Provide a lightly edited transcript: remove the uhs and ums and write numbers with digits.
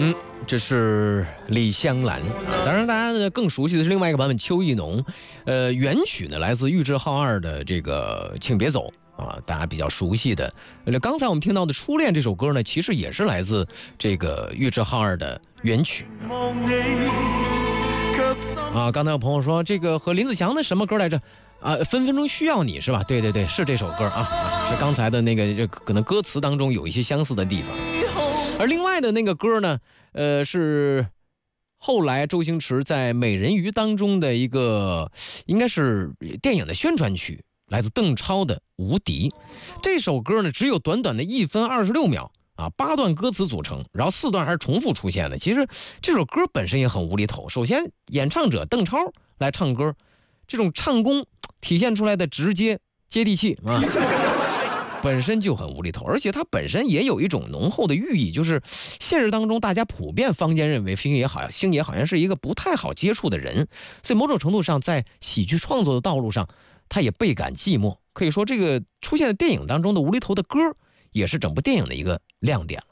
这是李香兰啊，当然大家更熟悉的是另外一个版本邱意浓，原曲呢来自玉置浩二的这个《请别走》啊，大家比较熟悉的。刚才我们听到的《初恋》这首歌呢，其实也是来自这个玉置浩二的原曲啊。刚才有朋友说这个和林子祥的什么歌来着？啊，分分钟需要你是吧？对对对，是这首歌啊，是刚才的那个，可能歌词当中有一些相似的地方。而另外的那个歌呢，是后来周星驰在《美人鱼》当中的一个，应该是电影的宣传曲，来自邓超的《无敌》。这首歌呢，只有短短的1分26秒啊，8段歌词组成，然后4段还是重复出现的。其实这首歌本身也很无厘头。首先，演唱者邓超来唱歌，这种唱功体现出来的直接接地气啊。本身就很无厘头，而且它本身也有一种浓厚的寓意，就是现实当中大家普遍坊间认为星爷好像是一个不太好接触的人，所以某种程度上在喜剧创作的道路上，他也倍感寂寞。可以说这个出现在电影当中的无厘头的歌，也是整部电影的一个亮点。